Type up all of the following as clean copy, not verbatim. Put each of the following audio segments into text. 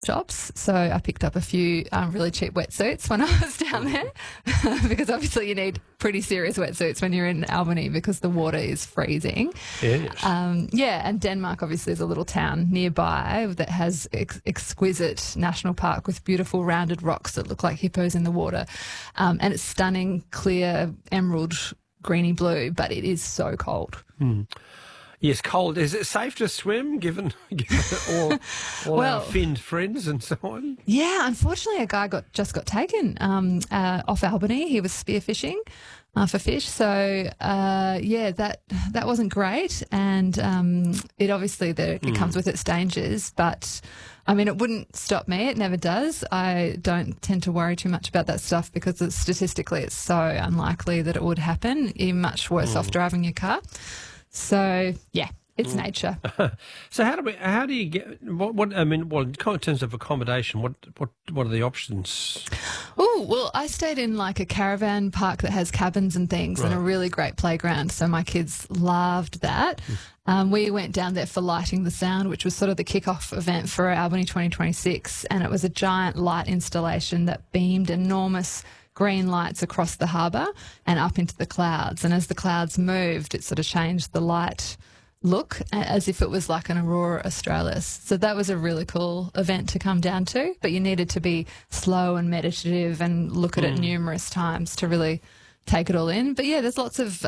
shops. So I picked up a few really cheap wetsuits when I was down there because obviously you need pretty serious wetsuits when you're in Albany because the water is freezing. Yes. And Denmark obviously is a little town nearby that has exquisite national park with beautiful rounded rocks that look like hippos in the water. And it's stunning, clear, emerald, greeny blue, but it is so cold. Yes, cold. Is it safe to swim given all our finned friends and so on? Yeah, unfortunately, a guy just got taken off Albany. He was spearfishing for fish, so that wasn't great. And it obviously it comes with its dangers, but I mean, it wouldn't stop me. It never does. I don't tend to worry too much about that stuff because statistically, it's so unlikely that it would happen. You're much worse off driving your car. So, yeah, it's nature. So how do you get, in terms of accommodation, what are the options? Oh, well, I stayed in like a caravan park that has cabins and things and a really great playground. So my kids loved that. We went down there for Lighting the Sound, which was sort of the kick-off event for Albany 2026. And it was a giant light installation that beamed enormous green lights across the harbour and up into the clouds. And as the clouds moved, it sort of changed the light look as if it was like an aurora australis. So that was a really cool event to come down to, but you needed to be slow and meditative and look at it numerous times to really take it all in. But yeah, there's lots of,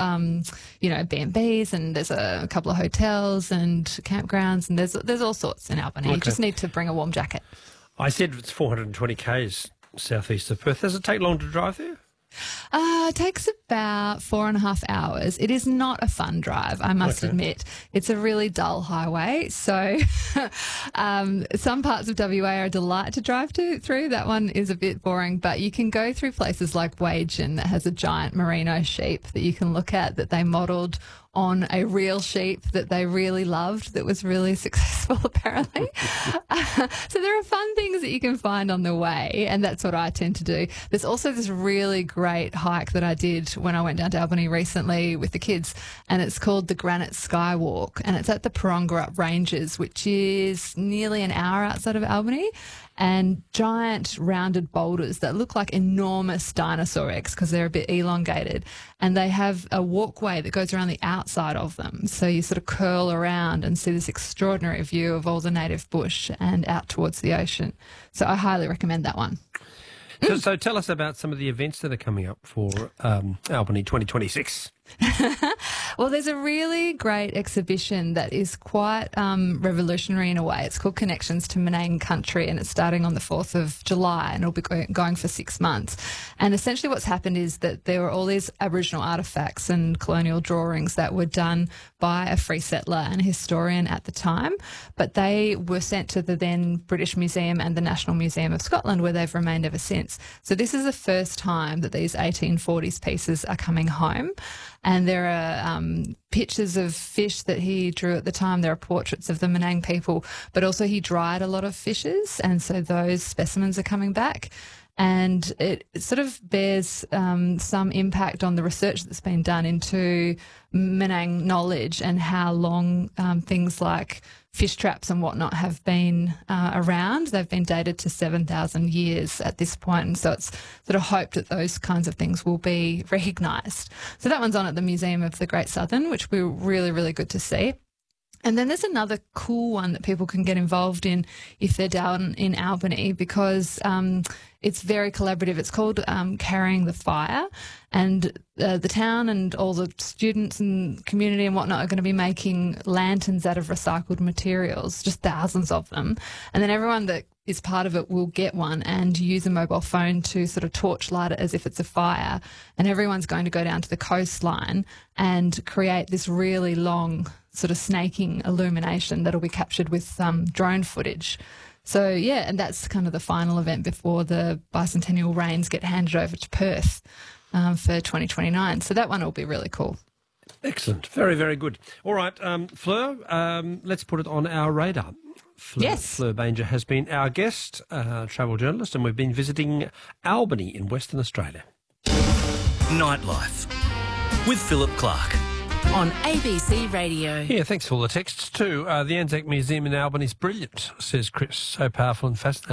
B&Bs and there's a couple of hotels and campgrounds and there's all sorts in Albany. Okay. You just need to bring a warm jacket. I said it's 420 k's southeast of Perth. Does it take long to drive there? It takes about 4.5 hours. It is not a fun drive, I must admit. It's a really dull highway. So some parts of WA are a delight to drive through. That one is a bit boring, but you can go through places like Wagen that has a giant merino sheep that you can look at that they modelled on a real sheep that they really loved that was really successful apparently. So there are fun things that you can find on the way, and that's what I tend to do. There's also this really great hike that I did when I went down to Albany recently with the kids, and it's called the Granite Skywalk, and it's at the Parongarup Ranges, which is nearly an hour outside of Albany, and giant rounded boulders that look like enormous dinosaur eggs because they're a bit elongated, and they have a walkway that goes around the outside of them. So you sort of curl around and see this extraordinary view of all the native bush and out towards the ocean. So I highly recommend that one. So tell us about some of the events that are coming up for Albany 2026. Well, there's a really great exhibition that is quite revolutionary in a way. It's called Connections to Menang Country, and it's starting on the 4th of July, and it'll be going for 6 months. And essentially what's happened is that there were all these Aboriginal artefacts and colonial drawings that were done by a free settler and a historian at the time, but they were sent to the then British Museum and the National Museum of Scotland, where they've remained ever since. So this is the first time that these 1840s pieces are coming home. And there are pictures of fish that he drew at the time. There are portraits of the Menang people, but also he dried a lot of fishes, and so those specimens are coming back. And it sort of bears some impact on the research that's been done into Menang knowledge and how long things like fish traps and whatnot have been around. They've been dated to 7,000 years at this point, and so it's sort of hoped that those kinds of things will be recognised. So that one's on at the Museum of the Great Southern, which will be really, really good to see. And then there's another cool one that people can get involved in if they're down in Albany, because it's very collaborative. It's called Carrying the Fire, and the town and all the students and community and whatnot are going to be making lanterns out of recycled materials, just thousands of them. And then everyone that is part of it will get one and use a mobile phone to sort of torchlight it as if it's a fire. And everyone's going to go down to the coastline and create this really long sort of snaking illumination that'll be captured with drone footage. So, yeah, and that's kind of the final event before the bicentennial reigns get handed over to Perth for 2029. So that one will be really cool. Excellent. Very, very good. All right, Fleur, let's put it on our radar. Fleur Banger has been our guest, travel journalist, and we've been visiting Albany in Western Australia. Nightlife with Philip Clark. on ABC Radio. Yeah, thanks for all the texts too. The Anzac Museum in Albany is brilliant, says Chris. So powerful and fascinating.